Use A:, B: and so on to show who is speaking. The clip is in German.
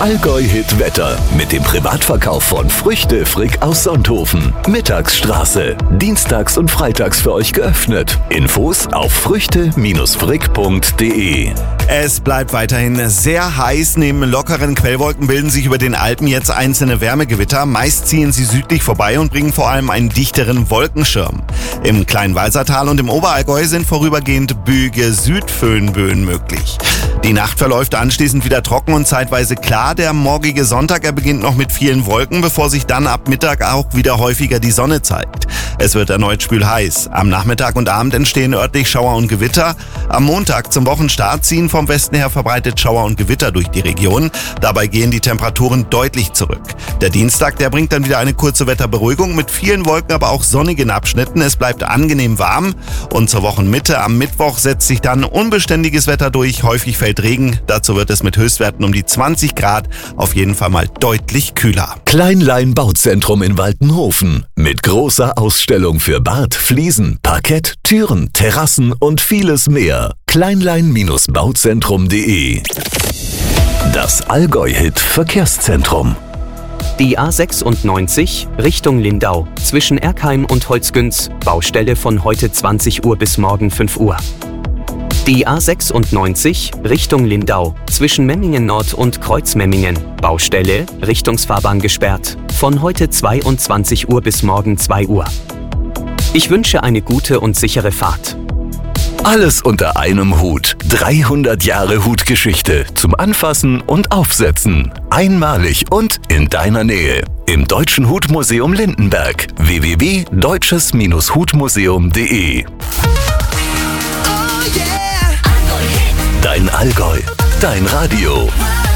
A: Allgäu-Hit-Wetter mit dem Privatverkauf von Früchte Frick aus Sonthofen. Mittagsstraße. Dienstags und freitags für euch geöffnet. Infos auf früchte-frick.de.
B: Es bleibt weiterhin sehr heiß. Neben lockeren Quellwolken bilden sich über den Alpen jetzt einzelne Wärmegewitter. Meist ziehen sie südlich vorbei und bringen vor allem einen dichteren Wolkenschirm. Im kleinen Walsertal und im Oberallgäu sind vorübergehend büge Südföhnböen möglich. Die Nacht verläuft anschließend wieder trocken und zeitweise klar. Der morgige Sonntag, er beginnt noch mit vielen Wolken, bevor sich dann ab Mittag auch wieder häufiger die Sonne zeigt. Es wird erneut schwül-heiß. Am Nachmittag und Abend entstehen örtlich Schauer und Gewitter. Am Montag zum Wochenstart ziehen vom Westen her verbreitet Schauer und Gewitter durch die Region. Dabei gehen die Temperaturen deutlich zurück. Der Dienstag, der bringt dann wieder eine kurze Wetterberuhigung mit vielen Wolken, aber auch sonnigen Abschnitten. Es bleibt angenehm warm und zur Wochenmitte am Mittwoch setzt sich dann unbeständiges Wetter durch. Häufig fällt Regen. Dazu wird es mit Höchstwerten um die 20 Grad auf jeden Fall mal deutlich kühler.
A: Kleinlein Bauzentrum in Waltenhofen mit großer Ausstellung für Bad, Fliesen, Parkett, Türen, Terrassen und vieles mehr. Kleinlein-bauzentrum.de. Das Allgäu-Hit Verkehrszentrum.
C: Die A96 Richtung Lindau zwischen Erkheim und Holzgünz, Baustelle von heute 20 Uhr bis morgen 5 Uhr. Die A96 Richtung Lindau zwischen Memmingen Nord und Kreuzmemmingen, Baustelle, Richtungsfahrbahn gesperrt, von heute 22 Uhr bis morgen 2 Uhr. Ich wünsche eine gute und sichere Fahrt.
A: Alles unter einem Hut. 300 Jahre Hutgeschichte zum Anfassen und Aufsetzen. Einmalig und in deiner Nähe. Im Deutschen Hutmuseum Lindenberg. www.deutsches-hutmuseum.de. Dein Allgäu. Dein Radio.